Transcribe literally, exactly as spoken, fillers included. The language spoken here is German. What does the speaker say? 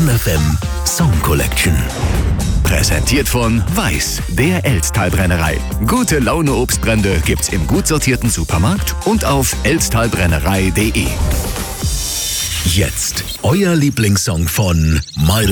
Fun F M Song Collection. Präsentiert von Weiß, der Elztal-Brennerei. Gute Laune Obstbrände gibt's im gut sortierten Supermarkt und auf elztalbrennerei punkt de. Jetzt euer Lieblingssong von Miles